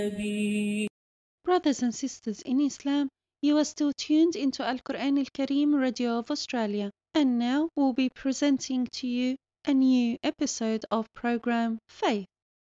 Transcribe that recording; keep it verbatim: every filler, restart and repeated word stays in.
Brothers and sisters in Islam, you are still tuned into Al Quran Al Kareem Radio of Australia, and now we'll be presenting to you a new episode of program Faith.